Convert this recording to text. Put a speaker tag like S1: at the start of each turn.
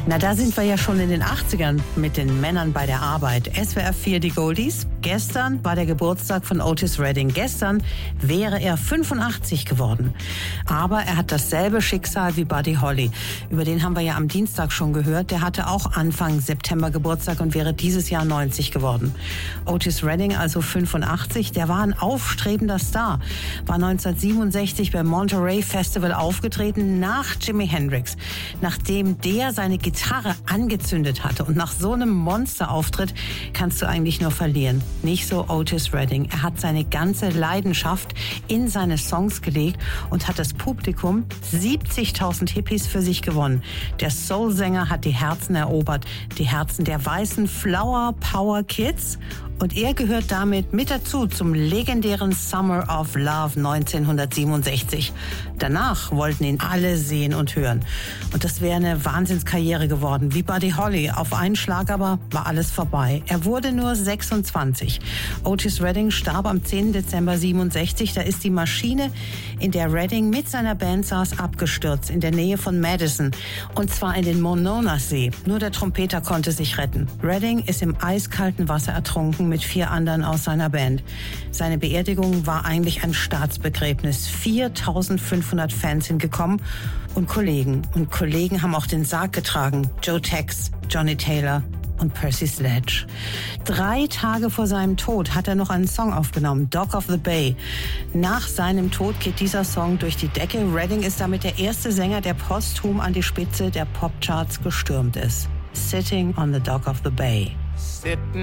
S1: Na, da sind wir ja schon in den 80ern mit den Männern bei der Arbeit. SWR 4, die Goldies. Gestern war der Geburtstag von Otis Redding. Gestern wäre er 85 geworden. Aber er hat dasselbe Schicksal wie Buddy Holly. Über den haben wir ja am Dienstag schon gehört. Der hatte auch Anfang September Geburtstag und wäre dieses Jahr 90 geworden. Otis Redding, also 85, der war ein aufstrebender Star. War 1967 beim Monterey Festival aufgetreten nach Jimi Hendrix. Nachdem der seine Gitarre angezündet hatte. Und nach so einem Monsterauftritt kannst du eigentlich nur verlieren. Nicht so Otis Redding. Er hat seine ganze Leidenschaft in seine Songs gelegt und hat das Publikum, 70.000 Hippies, für sich gewonnen. Der Soul-Sänger hat die Herzen erobert. Die Herzen der weißen Flower Power Kids. Und er gehört damit mit dazu zum legendären Summer of Love 1967. Danach wollten ihn alle sehen und hören. Und das wäre eine Wahnsinnskarriere geworden, wie Buddy Holly. Auf einen Schlag aber war alles vorbei. Er wurde nur 26. Otis Redding starb am 10. Dezember 67. Da ist die Maschine, in der Redding mit seiner Band saß, abgestürzt in der Nähe von Madison. Und zwar in den Monona-See. Nur der Trompeter konnte sich retten. Redding ist im eiskalten Wasser ertrunken mit 4 anderen aus seiner Band. Seine Beerdigung war eigentlich ein Staatsbegräbnis. 4.500 Fans sind gekommen und Kollegen. Und Kollegen haben auch den Sarg getragen. Joe Tex, Johnny Taylor und Percy Sledge. 3 Tage vor seinem Tod hat er noch einen Song aufgenommen, Dock of the Bay. Nach seinem Tod geht dieser Song durch die Decke. Redding ist damit der erste Sänger, der posthum an die Spitze der Popcharts gestürmt ist. Sitting on the Dock of the Bay.